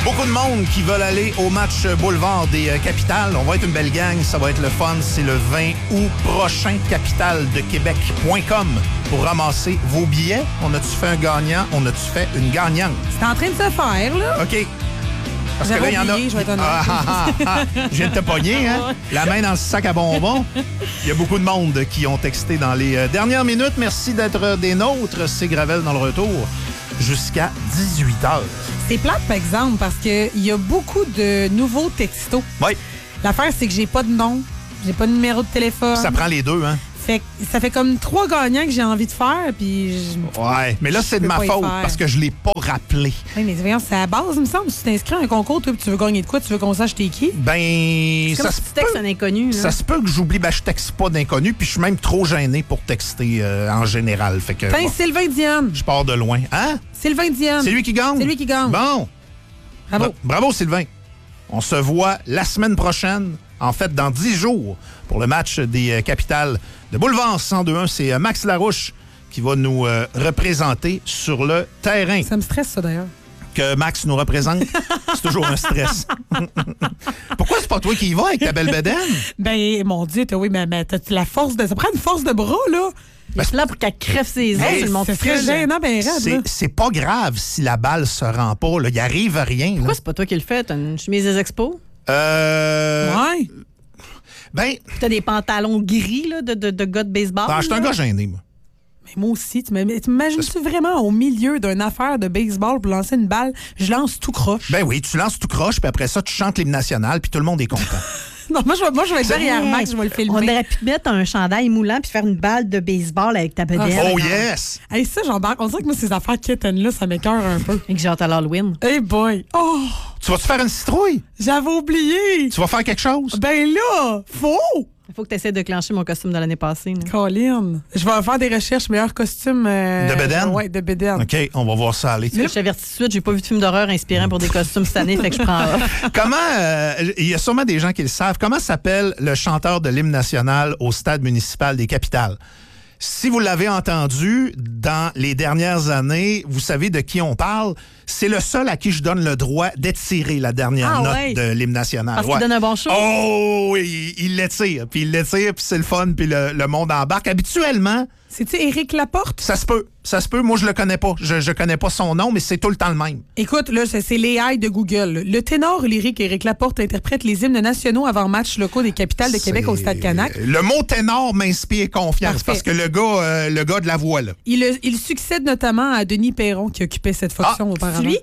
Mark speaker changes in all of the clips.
Speaker 1: Beaucoup de monde qui veulent aller au match boulevard des Capitales. On va être une belle gang, ça va être le fun. C'est le 20 août prochain, capitaledequebec.com pour ramasser vos billets. On a-tu fait un gagnant? On a-tu fait une gagnante?
Speaker 2: C'est en train de se faire, là.
Speaker 1: OK. Parce que là, il y en a...
Speaker 2: je vais être honnête.
Speaker 1: Je viens de te pogner, hein? La main dans le sac à bonbons. Il y a beaucoup de monde qui ont texté dans les dernières minutes. Merci d'être des nôtres. C'est Gravel dans le retour jusqu'à 18h.
Speaker 2: C'est plate, par exemple, parce qu'il y a beaucoup de nouveaux textos.
Speaker 1: Oui.
Speaker 2: L'affaire, c'est que j'ai pas de nom, j'ai pas de numéro de téléphone.
Speaker 1: Ça prend les deux, hein?
Speaker 2: Ça fait comme 3 gagnants que j'ai envie de faire, puis...
Speaker 1: Ouais, mais là, c'est de ma faute, parce que je l'ai pas rappelé.
Speaker 2: Oui, mais voyons, c'est à la base, il me semble. Si tu t'inscris à un concours, toi, puis tu veux gagner de quoi? Tu veux qu'on sache t'es qui?
Speaker 3: C'est comme si tu textes un inconnu. Là.
Speaker 1: Ça se peut que j'oublie, je texte pas d'inconnu, puis je suis même trop gêné pour texter en général. Fait que,
Speaker 2: Sylvain Diane.
Speaker 1: Je pars de loin. Hein?
Speaker 2: Sylvain Diane.
Speaker 1: C'est lui qui gagne?
Speaker 2: C'est lui qui gagne.
Speaker 1: Bon.
Speaker 2: Bravo.
Speaker 1: Bravo, Sylvain. On se voit la semaine prochaine, en fait, dans 10 jours, pour le match des Capitales de Boulevard 102.1. C'est Max Larouche qui va nous représenter sur le terrain.
Speaker 2: Ça me stresse, ça, d'ailleurs.
Speaker 1: Que Max nous représente, c'est toujours un stress. Pourquoi c'est pas toi qui y vas avec ta belle bedaine?
Speaker 2: Ben, mon Dieu, oui, mais t'as la force de... Ça prend une force de bras, là.
Speaker 3: Ben, c'est là pour qu'elle crève ses ailes sur le monde.
Speaker 2: C'est très gênant, ben raide.
Speaker 1: C'est pas grave si la balle se rend pas. Là. Il arrive rien.
Speaker 3: Pourquoi c'est pas toi qui le fais? T'as une chemise des expos?
Speaker 2: Ouais.
Speaker 1: Ben...
Speaker 3: T'as des pantalons gris là, de gars de baseball?
Speaker 1: Je suis un gars gêné, moi.
Speaker 2: Mais moi aussi, tu m'imagines-tu vraiment au milieu d'une affaire de baseball pour lancer une balle? Je lance tout croche.
Speaker 1: Ben oui, tu lances tout croche, puis après ça, tu chantes l'hymne national, puis tout le monde est content.
Speaker 2: Non, moi, je vais être derrière Max, je vais le filmer.
Speaker 3: On aurait pu te mettre un chandail moulant puis faire une balle de baseball avec ta bedaine.
Speaker 1: Oh yes!
Speaker 2: Hey, ça, j'embarque. On dirait que moi, ces affaires kitten-là, ça m'écoeure un peu.
Speaker 3: Et que j'ai hâte à l'Halloween.
Speaker 2: Hey boy! Oh!
Speaker 1: Tu vas-tu faire une citrouille?
Speaker 2: J'avais oublié!
Speaker 1: Tu vas faire quelque chose?
Speaker 2: Ben là! Faut!
Speaker 3: Il faut que tu essaies de clencher mon costume de l'année passée.
Speaker 2: Colin! Je vais faire des recherches, meilleurs costumes...
Speaker 1: de bedaine?
Speaker 2: Oui, de bedaine.
Speaker 1: OK, on va voir ça aller.
Speaker 3: Je t'avertis tout de suite, j'ai pas vu de film d'horreur inspirant pour des costumes cette année, fait que je prends off.
Speaker 1: Comment, il y a sûrement des gens qui le savent, comment s'appelle le chanteur de l'hymne national au stade municipal des Capitales? Si vous l'avez entendu dans les dernières années, vous savez de qui on parle. C'est le seul à qui je donne le droit d'étirer la dernière note de l'hymne national.
Speaker 3: Parce qu'il donne un bon show.
Speaker 1: Oh, oui, il l'étire. Puis c'est le fun, puis le monde embarque. Habituellement...
Speaker 2: C'est-tu Éric Laporte?
Speaker 1: Ça se peut. Moi, je le connais pas. Je connais pas son nom, mais c'est tout le temps le même.
Speaker 2: Écoute, là, c'est l'AI de Google. Le ténor lyrique Éric Laporte interprète les hymnes nationaux avant matchs locaux des Capitales de Québec au Stade Canac.
Speaker 1: Le mot ténor m'inspire confiance. Parfait. Parce que le gars de la voix, là.
Speaker 2: Il succède notamment à Denis Perron qui occupait cette fonction auparavant.
Speaker 3: C'est lui?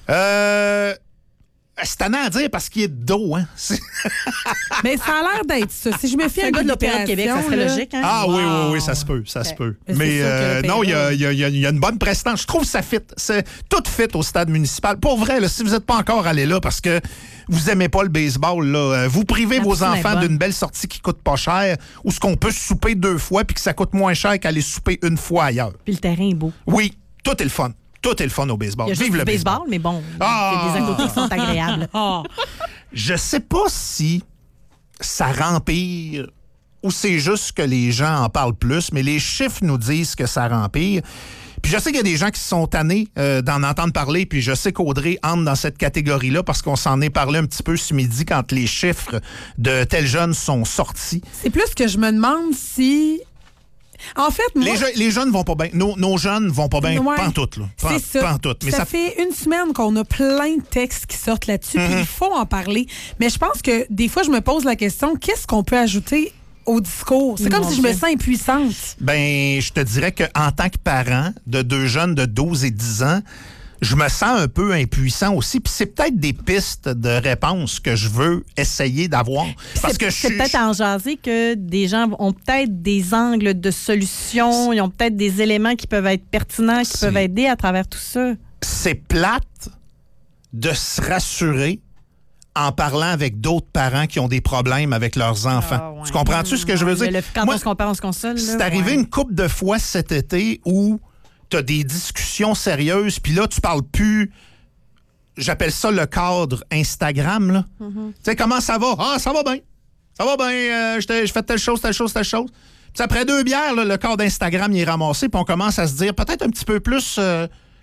Speaker 1: C'est tannant à dire parce qu'il est de dos, hein?
Speaker 2: Mais ça a l'air d'être ça. Si je me fie à
Speaker 3: un gars de l'Opéra de Québec, ça serait logique, hein?
Speaker 1: Ah oui, ça se peut. Mais non, il y a une bonne prestance. Je trouve que ça fit. C'est tout fit au stade municipal. Pour vrai, là, si vous n'êtes pas encore allé là parce que vous aimez pas le baseball, là, vous privez vos enfants d'une belle sortie qui coûte pas cher ou ce qu'on peut souper 2 fois puis que ça coûte moins cher qu'aller souper 1 fois ailleurs.
Speaker 3: Puis le terrain est beau.
Speaker 1: Oui, tout est le fun. Tout est le fun au baseball.
Speaker 3: Il y a juste
Speaker 1: Vive le
Speaker 3: baseball, mais bon, il y a des à côté qui sont agréables.
Speaker 1: Je sais pas si ça rempire ou c'est juste que les gens en parlent plus, mais les chiffres nous disent que ça rempire. Puis je sais qu'il y a des gens qui sont tannés d'en entendre parler, puis je sais qu'Audrey entre dans cette catégorie-là parce qu'on s'en est parlé un petit peu ce midi quand les chiffres de tels jeunes sont sortis.
Speaker 2: C'est plus que je me demande si... En fait, moi...
Speaker 1: Les jeunes vont pas bien. Nos jeunes vont pas bien pantoute, là.
Speaker 2: C'est ça.
Speaker 1: Pantoute. Mais
Speaker 2: ça fait une semaine qu'on a plein de textes qui sortent là-dessus, puis il faut en parler. Mais je pense que des fois, je me pose la question, qu'est-ce qu'on peut ajouter au discours? C'est comme si je me sens impuissante.
Speaker 1: Ben, je te dirais qu'en tant que parent de 2 jeunes de 12 et 10 ans, je me sens un peu impuissant aussi. Puis c'est peut-être des pistes de réponse que je veux essayer d'avoir. Parce que
Speaker 3: c'est peut-être à en jaser que des gens ont peut-être des angles de solution, ils ont peut-être des éléments qui peuvent être pertinents, qui peuvent aider à travers tout ça.
Speaker 1: C'est plate de se rassurer en parlant avec d'autres parents qui ont des problèmes avec leurs enfants. Tu comprends-tu ce que je veux dire?
Speaker 3: Quand on se compare, on se console.
Speaker 1: C'est arrivé une couple de fois cet été où tu as des discussions sérieuses, puis là, tu parles plus... J'appelle ça le cadre Instagram, là. Tu sais, comment ça va? Ah, ça va bien. Ça va bien. Je fais telle chose. Puis après 2 bières, là, le cadre Instagram, il est ramassé, puis on commence à se dire peut-être un petit peu plus...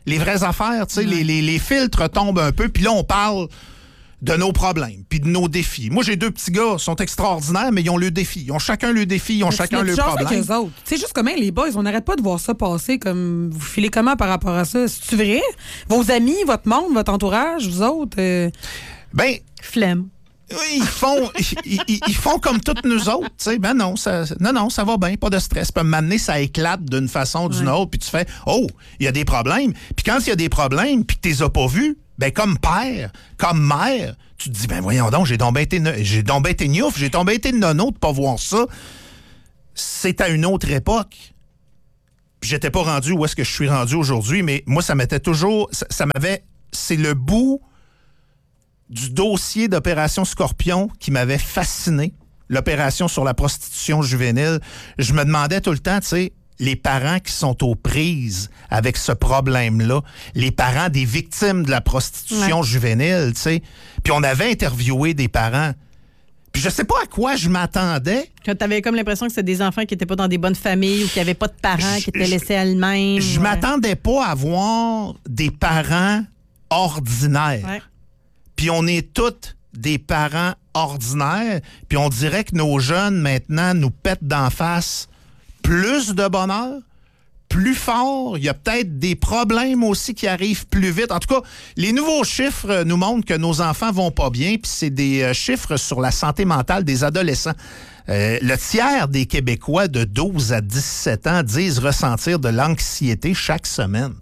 Speaker 1: les vraies affaires, tu sais, les filtres tombent un peu, puis là, on parle de nos problèmes, puis de nos défis. Moi, j'ai 2 petits gars, ils sont extraordinaires, mais ils ont le défi. Ils ont chacun le défi, ils ont chacun le problème.
Speaker 2: Avec eux autres. Tu sais, juste comment les boys, on n'arrête pas de voir ça passer, comme vous filez comment par rapport à ça? C'est-tu vrai? Vos amis, votre monde, votre entourage, vous autres?
Speaker 1: Ben,
Speaker 3: Flemme.
Speaker 1: ils font comme toutes nous autres. Tu sais, ben non, ça va bien, pas de stress. Peut m'amener, ça éclate d'une façon ou d'une autre, puis tu fais, oh, il y a des problèmes. Puis quand il y a des problèmes, puis que tu les as pas vus, ben comme père, comme mère, tu te dis, ben voyons donc, j'ai donc bien été gnouf, j'ai donc bien été nono de pas voir ça. C'est à une autre époque. Puis j'étais pas rendu où est-ce que je suis rendu aujourd'hui, mais moi, ça m'était toujours... C'est le bout du dossier d'Opération Scorpion qui m'avait fasciné, l'opération sur la prostitution juvénile. Je me demandais tout le temps, tu sais, les parents qui sont aux prises avec ce problème-là, les parents des victimes de la prostitution juvénile, tu sais. Puis on avait interviewé des parents. Puis je sais pas à quoi je m'attendais.
Speaker 3: Quand t'avais comme l'impression que c'était des enfants qui étaient pas dans des bonnes familles ou qui avaient pas de parents, qui étaient laissés à eux-mêmes.
Speaker 1: Je m'attendais pas à voir des parents ordinaires.
Speaker 3: Ouais.
Speaker 1: Puis on est tous des parents ordinaires, puis on dirait que nos jeunes, maintenant, nous pètent d'en face plus de bonheur, plus fort. Il y a peut-être des problèmes aussi qui arrivent plus vite. En tout cas, les nouveaux chiffres nous montrent que nos enfants vont pas bien, puis c'est des chiffres sur la santé mentale des adolescents. Le tiers des Québécois de 12 à 17 ans disent ressentir de l'anxiété chaque semaine.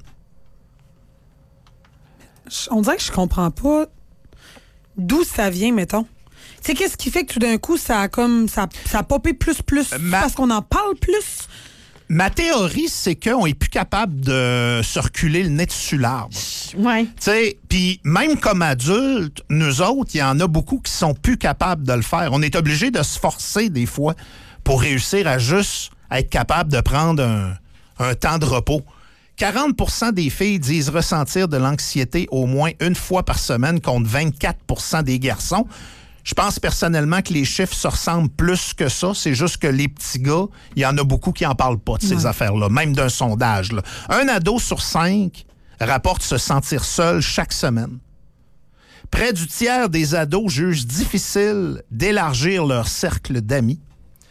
Speaker 2: On dirait que je comprends pas d'où ça vient, mettons. Tu sais, qu'est-ce qui fait que tout d'un coup, ça a popé plus, parce qu'on en parle plus?
Speaker 1: Ma théorie, c'est qu'on est plus capable de se reculer le nez dessus l'arbre.
Speaker 3: Ouais.
Speaker 1: Tu sais, puis même comme adultes, nous autres, il y en a beaucoup qui sont plus capables de le faire. On est obligé de se forcer des fois pour réussir à juste être capable de prendre un temps de repos. 40% des filles disent ressentir de l'anxiété au moins une fois par semaine contre 24% des garçons. Je pense personnellement que les chiffres se ressemblent plus que ça. C'est juste que les petits gars, il y en a beaucoup qui n'en parlent pas de ces affaires-là, même d'un sondage. Là. Un ado sur 5 rapporte se sentir seul chaque semaine. Près du tiers des ados jugent difficile d'élargir leur cercle d'amis.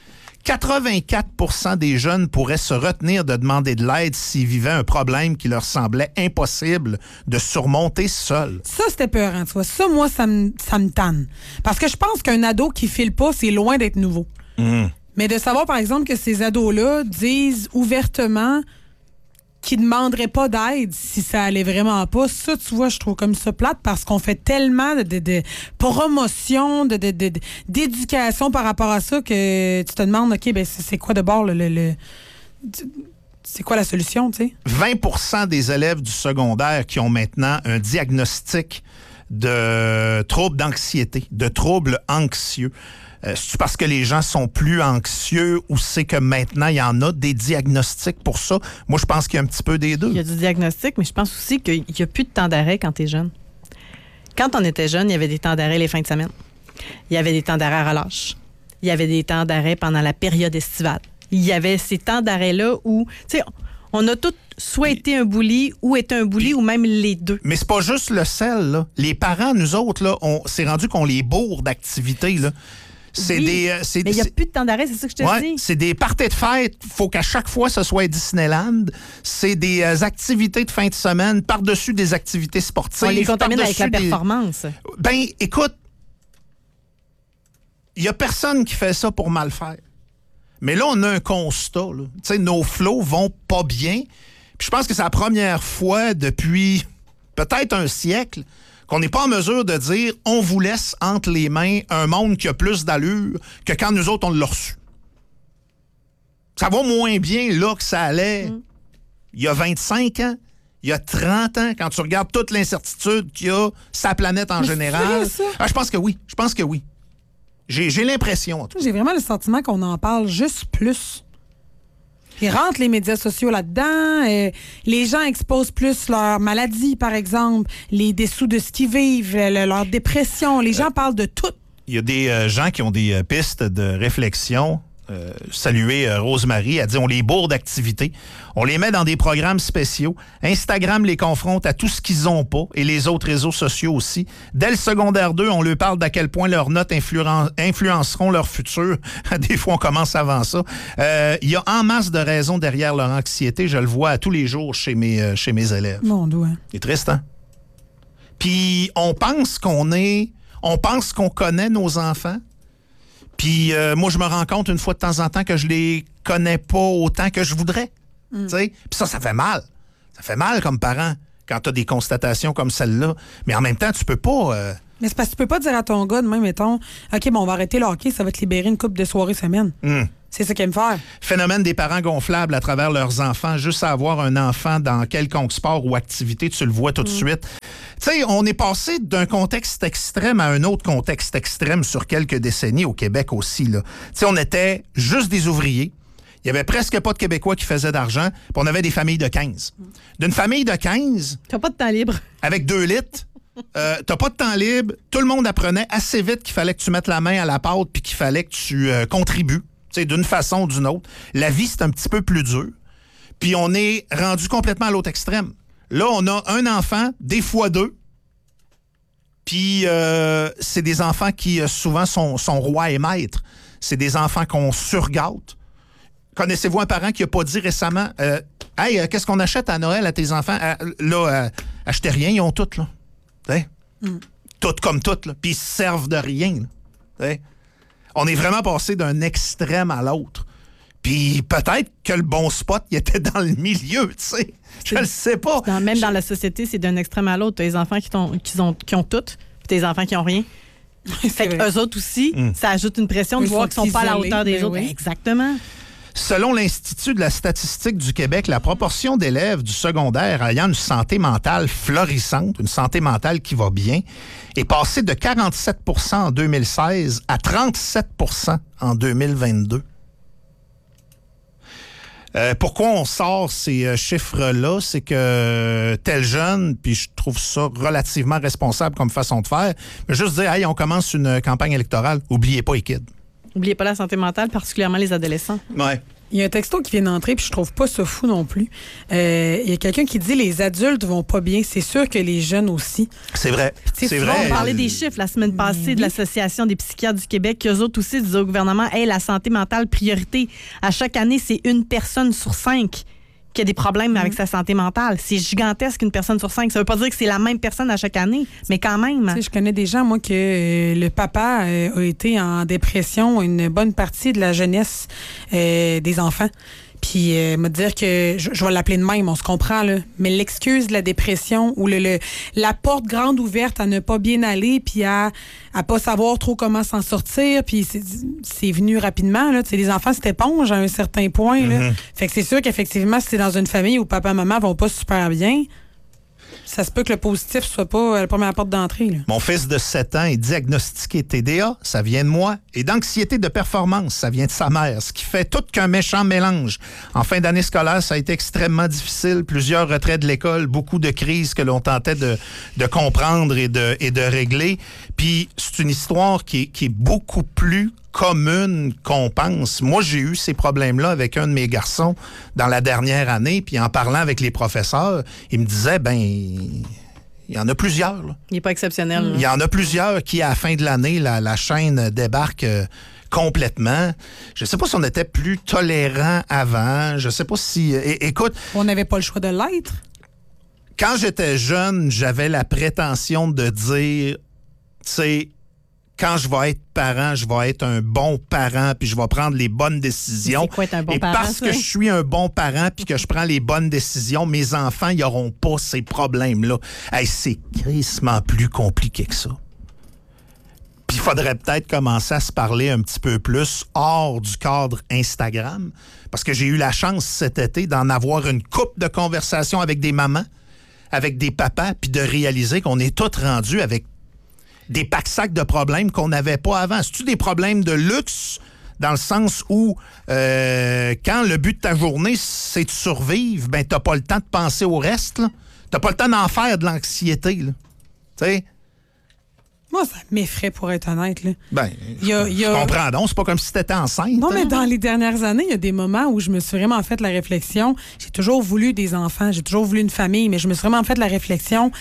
Speaker 1: 84% des jeunes pourraient se retenir de demander de l'aide s'ils vivaient un problème qui leur semblait impossible de surmonter seul.
Speaker 2: Ça, c'était peurant, tu vois. Ça, moi, ça me tanne. Parce que je pense qu'un ado qui file pas, c'est loin d'être nouveau. Mais de savoir, par exemple, que ces ados-là disent ouvertement qu'ils ne demanderaient pas d'aide si ça allait vraiment pas, ça, tu vois, je trouve comme ça plate parce qu'on fait tellement de promotion, d'éducation par rapport à ça que tu te demandes, OK, ben c'est quoi de bord c'est quoi la solution, tu sais?
Speaker 1: 20% des élèves du secondaire qui ont maintenant un diagnostic de troubles d'anxiété, de troubles anxieux. C'est parce que les gens sont plus anxieux ou c'est que maintenant, il y en a des diagnostics pour ça? Moi, je pense qu'il y a un petit peu des deux.
Speaker 3: Il y a du diagnostic, mais je pense aussi qu'il n'y a plus de temps d'arrêt quand tu es jeune. Quand on était jeune, il y avait des temps d'arrêt les fins de semaine. Il y avait des temps d'arrêt à relâche. Il y avait des temps d'arrêt pendant la période estivale. Il y avait ces temps d'arrêt-là où, tu sais, on a tous soit été un bully ou été un bully ou même les deux.
Speaker 1: Mais c'est pas juste le sel, là. Les parents, nous autres, là, c'est rendu qu'on les bourre d'activités, là.
Speaker 3: Mais il n'y a plus de temps d'arrêt, c'est ça que je te dis.
Speaker 1: C'est des parties de fête. Il faut qu'à chaque fois, ce soit Disneyland. C'est des activités de fin de semaine, par-dessus des activités sportives.
Speaker 3: On les contamine avec la performance.
Speaker 1: Ben, écoute, il n'y a personne qui fait ça pour mal faire. Mais là, on a un constat. Tu sais, nos flots vont pas bien. Puis je pense que c'est la première fois depuis peut-être un siècle qu'on n'est pas en mesure de dire « on vous laisse entre les mains un monde qui a plus d'allure que quand nous autres, on l'a reçu ». Ça va moins bien là que ça allait il y a 25 ans, il y a 30 ans, quand tu regardes toute l'incertitude qu'il y a sa planète en général. Je pense que oui. Je pense que oui. J'ai l'impression.
Speaker 2: J'ai vraiment le sentiment qu'on en parle juste plus. Ils rentrent les médias sociaux là-dedans. Les gens exposent plus leur maladie, par exemple, les dessous de ce qu'ils vivent, leur dépression. Les gens parlent de tout.
Speaker 1: Il y a des gens qui ont des pistes de réflexion. saluer Rosemary. Elle dit, on les bourre d'activités. On les met dans des programmes spéciaux. Instagram les confronte à tout ce qu'ils n'ont pas et les autres réseaux sociaux aussi. Dès le secondaire 2, on leur parle d'à quel point leurs notes influenceront leur futur. Des fois, on commence avant ça. Il y a en masse de raisons derrière leur anxiété. Je le vois tous les jours chez mes élèves.
Speaker 2: Mon doigt.
Speaker 1: C'est triste, hein? Puis on pense qu'on connaît nos enfants. Puis moi, je me rends compte une fois de temps en temps que je les connais pas autant que je voudrais. Puis ça fait mal. Ça fait mal comme parent quand tu as des constatations comme celle-là. Mais en même temps, tu peux pas...
Speaker 2: Mais c'est parce que tu peux pas dire à ton gars, demain, mettons, OK, bon, on va arrêter le hockey, ça va te libérer une couple de soirées semaine. C'est ça qu'il aime faire.
Speaker 1: Phénomène des parents gonflables à travers leurs enfants. Juste à avoir un enfant dans quelconque sport ou activité, tu le vois tout de suite. Tu sais, on est passé d'un contexte extrême à un autre contexte extrême sur quelques décennies au Québec aussi. Tu sais, on était juste des ouvriers. Il n'y avait presque pas de Québécois qui faisaient d'argent. Puis on avait des familles de 15. D'une famille de 15...
Speaker 3: T'as pas de temps libre.
Speaker 1: Avec 2 litres... t'as pas de temps libre. Tout le monde apprenait assez vite qu'il fallait que tu mettes la main à la pâte puis qu'il fallait que tu contribues, d'une façon ou d'une autre. La vie, c'est un petit peu plus dur. Puis on est rendu complètement à l'autre extrême. Là, on a un enfant, des fois 2. Puis c'est des enfants qui souvent sont rois et maîtres. C'est des enfants qu'on surgâte. Connaissez-vous un parent qui n'a pas dit récemment Hey, qu'est-ce qu'on achète à Noël à tes enfants? Achetez rien, ils ont tout, là. Toutes comme toutes, là. Puis ils se servent de rien. On est vraiment passé d'un extrême à l'autre. Puis peut-être que le bon spot, il était dans le milieu, tu sais. Je le sais pas.
Speaker 3: Même dans la société, c'est d'un extrême à l'autre. T'as les enfants qui ont tout, puis t'as les enfants qui ont rien. Fait qu'eux autres aussi, ça ajoute une pression de voir qu'ils sont pas à la hauteur des autres. Oui. Exactement.
Speaker 1: Selon l'Institut de la statistique du Québec, la proportion d'élèves du secondaire ayant une santé mentale florissante, une santé mentale qui va bien, est passée de 47 % en 2016 à 37 % en 2022. Pourquoi on sort ces chiffres-là? C'est que tel jeune, puis je trouve ça relativement responsable comme façon de faire, mais juste dire, hey, on commence une campagne électorale, oubliez pas les kids.
Speaker 3: N'oubliez pas la santé mentale, particulièrement les adolescents.
Speaker 1: Ouais.
Speaker 2: Il y a un texto qui vient d'entrer, puis je trouve pas ça fou non plus. Il y a quelqu'un qui dit les adultes vont pas bien. C'est sûr que les jeunes aussi.
Speaker 1: C'est vrai. C'est vrai.
Speaker 3: On parlait des chiffres la semaine passée de l'Association des psychiatres du Québec, qu'eux autres aussi disaient au gouvernement, hey, la santé mentale, priorité. À chaque année, c'est 1 personne sur 5 qui a des problèmes avec sa santé mentale. C'est gigantesque, 1 personne sur 5. Ça veut pas dire que c'est la même personne à chaque année, mais quand même.
Speaker 2: Tu sais, je connais des gens, moi, que le papa a été en dépression une bonne partie de la jeunesse des enfants. Puis, me dire que, je vais l'appeler de même, on se comprend, là, mais l'excuse de la dépression ou la porte grande ouverte à ne pas bien aller, puis à pas savoir trop comment s'en sortir, puis c'est venu rapidement, là. Tu sais, les enfants, c'est éponge à un certain point, là. Fait que c'est sûr qu'effectivement, si c'est dans une famille où papa et maman vont pas super bien, ça se peut que le positif soit pas la première porte d'entrée. Là.
Speaker 1: Mon fils de 7 ans est diagnostiqué TDA, ça vient de moi, et d'anxiété de performance, ça vient de sa mère, ce qui fait tout qu'un méchant mélange. En fin d'année scolaire, ça a été extrêmement difficile, plusieurs retraits de l'école, beaucoup de crises que l'on tentait de comprendre et de régler. Puis c'est une histoire qui est beaucoup plus commune qu'on pense. Moi, j'ai eu ces problèmes-là avec un de mes garçons dans la dernière année, puis en parlant avec les professeurs, ils me disaient, il y en a plusieurs. Là.
Speaker 3: Il n'est pas exceptionnel.
Speaker 1: Il y en a plusieurs qui, à la fin de l'année, la chaîne débarque complètement. Je ne sais pas si on était plus tolérant avant. Je ne sais pas si... écoute...
Speaker 2: On n'avait pas le choix de l'être.
Speaker 1: Quand j'étais jeune, j'avais la prétention de dire, tu sais, quand je vais être parent, je vais être un bon parent, puis je vais prendre les bonnes décisions.
Speaker 3: C'est quoi être un bon
Speaker 1: Et
Speaker 3: parent,
Speaker 1: parce que je suis un bon parent, puis que je prends les bonnes décisions, mes enfants, ils n'auront pas ces problèmes-là. Hey, c'est crissement plus compliqué que ça. Puis il faudrait peut-être commencer à se parler un petit peu plus hors du cadre Instagram, parce que j'ai eu la chance cet été d'en avoir une couple de conversations avec des mamans, avec des papas, puis de réaliser qu'on est tous rendus avec des pack-sacs de problèmes qu'on n'avait pas avant. C'est-tu des problèmes de luxe, dans le sens où quand le but de ta journée, c'est de survivre, t'as pas le temps de penser au reste, là. T'as pas le temps d'en faire de l'anxiété, là. Tu sais?
Speaker 2: Moi, ça m'effraie, pour être honnête. Là.
Speaker 1: Ben, je comprends donc. C'est pas comme si t'étais enceinte.
Speaker 2: Non, mais dans les dernières années, il y a des moments où je me suis vraiment fait la réflexion. J'ai toujours voulu des enfants, j'ai toujours voulu une famille, mais je me suis vraiment fait la réflexion.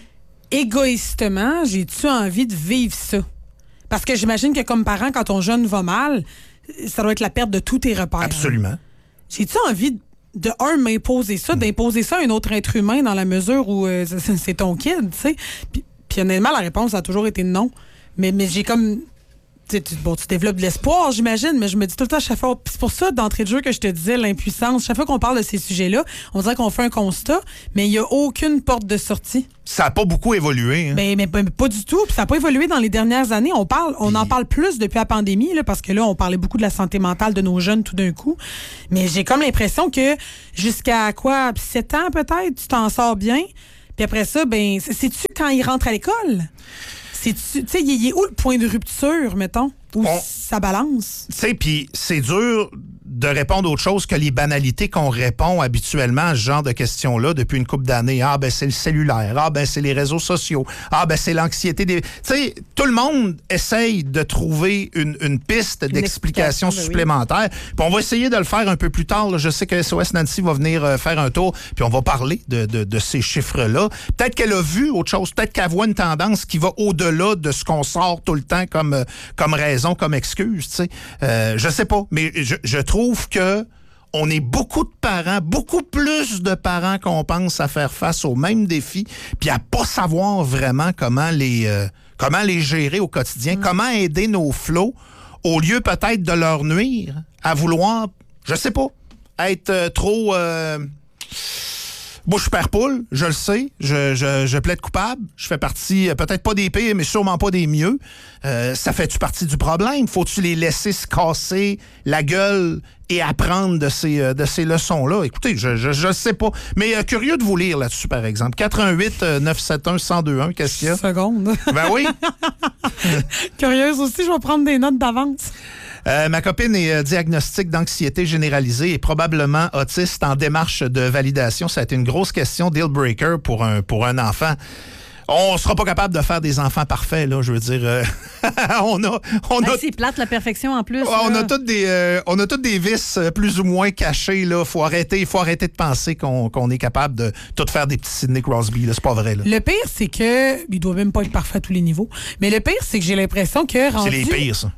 Speaker 2: Égoïstement, j'ai-tu envie de vivre ça? Parce que j'imagine que comme parent, quand ton jeune va mal, ça doit être la perte de tous tes repères.
Speaker 1: Absolument.
Speaker 2: J'ai-tu envie m'imposer ça, d'imposer ça à un autre être humain dans la mesure où c'est ton kid, tu sais? Puis honnêtement, la réponse a toujours été non. Mais j'ai comme... Tu développes de l'espoir, j'imagine, mais je me dis tout le temps, chaque fois... C'est pour ça, d'entrée de jeu, que je te disais, l'impuissance. Chaque fois qu'on parle de ces sujets-là, on dirait qu'on fait un constat, mais il n'y a aucune porte de sortie.
Speaker 1: Ça n'a pas beaucoup évolué. Hein?
Speaker 2: Mais pas du tout. Puis ça n'a pas évolué dans les dernières années. On en parle plus depuis la pandémie, là, parce que là, on parlait beaucoup de la santé mentale de nos jeunes tout d'un coup. Mais j'ai comme l'impression que jusqu'à 7 ans peut-être, tu t'en sors bien. Puis après ça, c'est-tu quand ils rentrent à l'école? Tu sais, il est où le point de rupture, mettons? Où ça balance?
Speaker 1: Tu sais, puis c'est dur de répondre autre chose que les banalités qu'on répond habituellement à ce genre de questions-là depuis une couple d'années. Ah, ben c'est le cellulaire. Ah, ben c'est les réseaux sociaux. Ah, ben c'est l'anxiété des... Tu sais, tout le monde essaye de trouver une piste d'explication supplémentaire. Puis on va essayer de le faire un peu plus tard. Là. Je sais que SOS Nancy va venir faire un tour, puis on va parler de ces chiffres-là. Peut-être qu'elle a vu autre chose. Peut-être qu'elle voit une tendance qui va au-delà de ce qu'on sort tout le temps comme raison, comme excuse. Tu sais. Je sais pas, mais je trouve que on est beaucoup de parents, beaucoup plus de parents qu'on pense à faire face aux mêmes défis, puis à pas savoir vraiment comment les gérer au quotidien, comment aider nos flots, au lieu peut-être de leur nuire, à vouloir, je sais pas, être trop... Moi, je suis père poule, je le sais, je plaide coupable, je fais partie, peut-être pas des pires, mais sûrement pas des mieux. Ça fait-tu partie du problème? Faut-tu les laisser se casser la gueule et apprendre de ces leçons-là? Écoutez, je sais pas. Mais curieux de vous lire là-dessus, par exemple. 88-971-1021, qu'est-ce qu'il y a?
Speaker 2: Seconde.
Speaker 1: Ben oui.
Speaker 2: Curieuse aussi, je vais prendre des notes d'avance.
Speaker 1: Ma copine est diagnostique d'anxiété généralisée et probablement autiste en démarche de validation. Ça a été une grosse question, deal breaker pour un enfant. On sera pas capable de faire des enfants parfaits, là, je veux dire.
Speaker 3: C'est plate, la perfection en plus.
Speaker 1: On a toutes des vices plus ou moins cachés, là. Faut arrêter de penser qu'on est capable de tout faire des petits Sidney Crosby, là. C'est pas vrai, là.
Speaker 2: Le pire, c'est que il doit même pas être parfait à tous les niveaux. Mais le pire, c'est que j'ai l'impression que rendu
Speaker 1: c'est les pires, ça.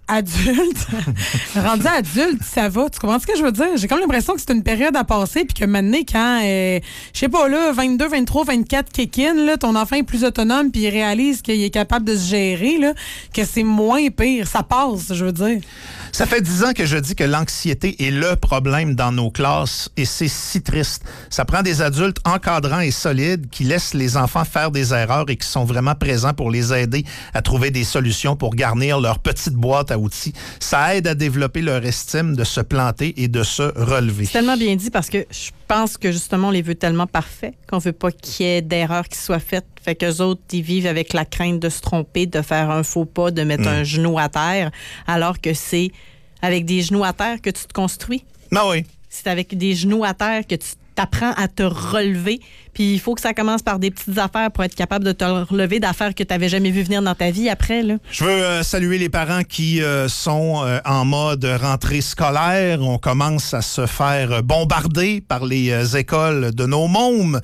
Speaker 2: rendu adulte, ça va. Tu comprends ce que je veux dire? J'ai comme l'impression que c'est une période à passer puis que maintenant, quand, je sais pas, là, 22, 23, 24 kick-in, là, ton enfant est plus autonome puis il réalise qu'il est capable de se gérer, là, que c'est moins pire. Ça passe, je veux dire.
Speaker 1: Ça fait 10 ans que je dis que l'anxiété est le problème dans nos classes et c'est si triste. Ça prend des adultes encadrants et solides qui laissent les enfants faire des erreurs et qui sont vraiment présents pour les aider à trouver des solutions pour garnir leur petite boîte à outils. Ça aide à développer leur estime de se planter et de se relever.
Speaker 3: C'est tellement bien dit parce que je pense que justement on les veut tellement parfaits qu'on veut pas qu'il y ait d'erreurs qui soient faites. Fait qu'eux autres, ils vivent avec la crainte de se tromper, de faire un faux pas, de mettre un genou à terre, alors que c'est avec des genoux à terre que tu te construis.
Speaker 1: Ah oui.
Speaker 3: C'est avec des genoux à terre que tu t'apprends à te relever. Puis il faut que ça commence par des petites affaires pour être capable de te relever d'affaires que tu n'avais jamais vu venir dans ta vie après, là.
Speaker 1: Je veux saluer les parents qui sont en mode rentrée scolaire. On commence à se faire bombarder par les écoles de nos mômes.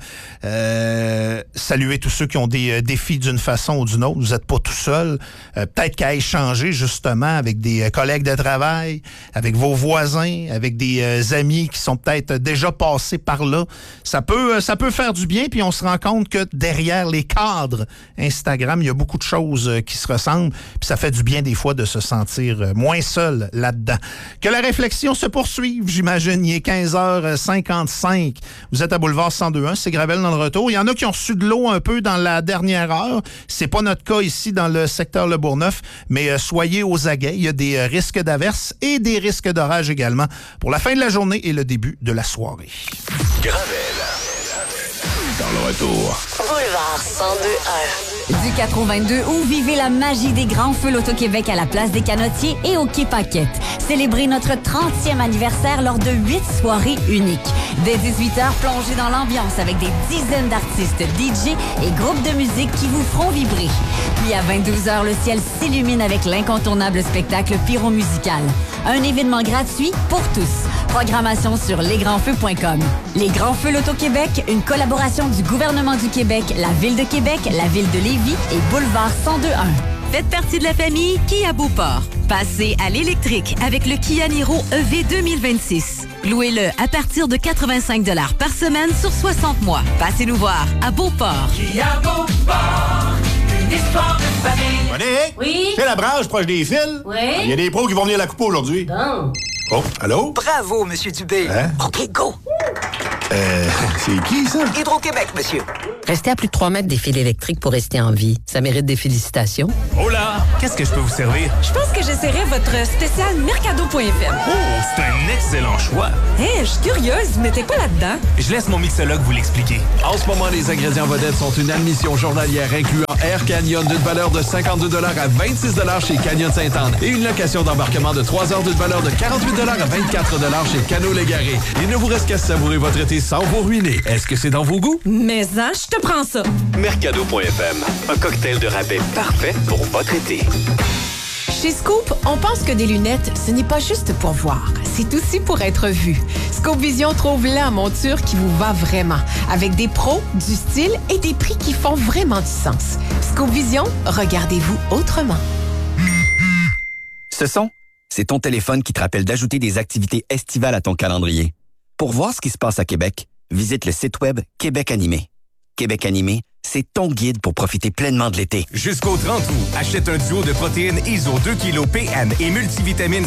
Speaker 1: Saluer tous ceux qui ont des défis d'une façon ou d'une autre. Vous n'êtes pas tout seul. Peut-être qu'à échanger justement avec des collègues de travail, avec vos voisins, avec des amis qui sont peut-être déjà passés par là. Ça peut faire du bien, puis on se rend compte que derrière les cadres Instagram, il y a beaucoup de choses qui se ressemblent, puis ça fait du bien des fois de se sentir moins seul là-dedans. Que la réflexion se poursuive, j'imagine. Il est 15h55. Vous êtes à Boulevard 1021, c'est Gravel dans le retour. Il y en a qui ont reçu de l'eau un peu dans la dernière heure. C'est pas notre cas ici dans le secteur Le Bourgneuf, mais soyez aux aguets. Il y a des risques d'averses et des risques d'orage également pour la fin de la journée et le début de la soirée.
Speaker 4: Gravel. Dans le retour.
Speaker 5: Boulevard 1021.
Speaker 6: Du 4 août, vivez la magie des grands feux l'Auto-Québec à la place des Canotiers et au Quai Paquette. Célébrez notre 30e anniversaire lors de 8 soirées uniques. Dès 18h, plongez dans l'ambiance avec des dizaines d'artistes, DJ et groupes de musique qui vous feront vibrer. Puis à 22h, le ciel s'illumine avec l'incontournable spectacle pyromusical. Un événement gratuit pour tous. Programmation sur lesgrandsfeux.com. Les Grands Feux L'Auto-Québec, une collaboration du gouvernement du Québec, la Ville de Québec, la Ville de Lévis et Boulevard 1021.
Speaker 7: Faites partie de la famille Kia Beauport. Passez à l'électrique avec le Kia Niro EV 2026. Louez-le à partir de 85 $ par semaine sur 60 mois. Passez nous voir à Beauport.
Speaker 8: Kia Beauport, une histoire de famille.
Speaker 9: Monique?
Speaker 10: Oui?
Speaker 9: C'est la branche proche des fils?
Speaker 10: Oui?
Speaker 9: Il y a des pros qui vont venir la couper aujourd'hui.
Speaker 10: Bon.
Speaker 9: Oh, allô?
Speaker 11: Bravo, Monsieur Dubé.
Speaker 9: Hein?
Speaker 11: OK, go.
Speaker 9: C'est qui, ça?
Speaker 11: Hydro-Québec, monsieur.
Speaker 12: Restez à plus de 3 mètres des fils électriques pour rester en vie. Ça mérite des félicitations.
Speaker 13: Oh là! Qu'est-ce que je peux vous servir?
Speaker 14: Je pense que j'essaierai votre spécial Mercado.fm.
Speaker 13: Oh, c'est un excellent choix!
Speaker 14: Hé, je suis curieuse, vous mettez quoi là-dedans?
Speaker 13: Je laisse mon mixologue vous l'expliquer.
Speaker 15: En ce moment, les ingrédients vedettes sont une admission journalière incluant Air Canyon d'une valeur de 52 $ à 26 $ chez Canyon Sainte-Anne et une location d'embarquement de 3 heures d'une valeur de 48 $ à 24 $ chez Cano Légaré. Il ne vous reste qu'à savourer votre été sans vous ruiner. Est-ce que c'est dans vos goûts?
Speaker 14: Mais je te prends ça.
Speaker 4: Mercado.fm, un cocktail de rabais parfait pour votre été.
Speaker 16: Chez Scoop, on pense que des lunettes, ce n'est pas juste pour voir, c'est aussi pour être vu. Scoop Vision trouve la monture qui vous va vraiment, avec des pros, du style et des prix qui font vraiment du sens. Scoop Vision, regardez-vous autrement.
Speaker 17: Ce son, c'est ton téléphone qui te rappelle d'ajouter des activités estivales à ton calendrier. Pour voir ce qui se passe à Québec, visite le site web Québec Animé. Québec Animé, c'est ton guide pour profiter pleinement de l'été.
Speaker 13: Jusqu'au 30 août, achète un duo de protéines ISO 2 kg PN et multivitamines